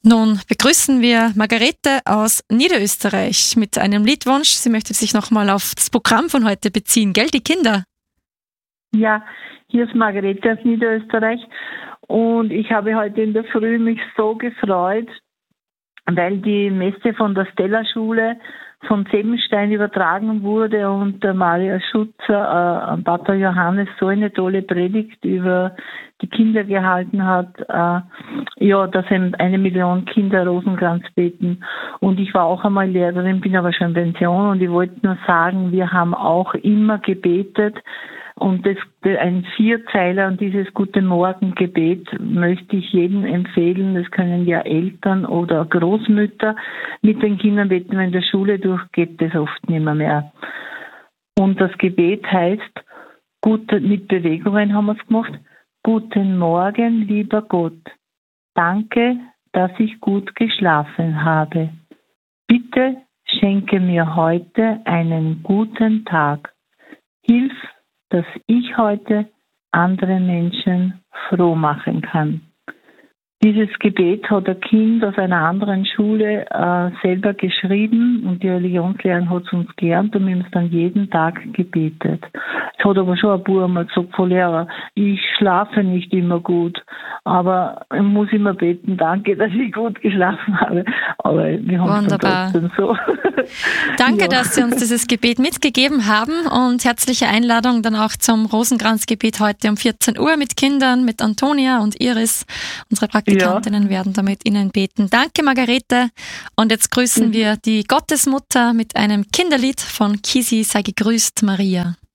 Nun begrüßen wir Margarete aus Niederösterreich mit einem Liedwunsch. Sie möchte sich nochmal auf das Programm von heute beziehen, gell, die Kinder? Ja, hier ist Margarete aus Niederösterreich und ich habe heute in der Früh mich so gefreut, weil die Messe von der Stella-Schule von Sebenstein übertragen wurde und der Maria Schutzer, Papa Johannes, so eine tolle Predigt über die Kinder gehalten hat, dass 1 Million Kinder Rosenkranz beten. Und ich war auch einmal Lehrerin, bin aber schon in Pension und ich wollte nur sagen, wir haben auch immer gebetet. Und ein 4-Zeiler und dieses Gute Morgen-Gebet möchte ich jedem empfehlen. Das können ja Eltern oder Großmütter mit den Kindern beten, wenn in der Schule durchgeht, das oft nicht mehr. Und das Gebet heißt, mit Bewegungen haben wir es gemacht, Guten Morgen, lieber Gott. Danke, dass ich gut geschlafen habe. Bitte schenke mir heute einen guten Tag. Hilf, dass ich heute andere Menschen froh machen kann. Dieses Gebet hat ein Kind aus einer anderen Schule selber geschrieben und die Religionslehrerin hat es uns gelernt und wir haben es dann jeden Tag gebetet. Es hat aber schon ein Bub einmal gesagt, Frau Lehrer, ich schlafe nicht immer gut, aber ich muss immer beten, danke, dass ich gut geschlafen habe. Aber wir haben es dann trotzdem so. Danke, dass Sie uns dieses Gebet mitgegeben haben und herzliche Einladung dann auch zum Rosenkranzgebet heute um 14 Uhr mit Kindern, mit Antonia und Iris, unsere Praktikantinnen werden da mit Ihnen beten. Danke, Margarete. Und jetzt grüßen wir die Gottesmutter mit einem Kinderlied von Kisi, sei gegrüßt, Maria.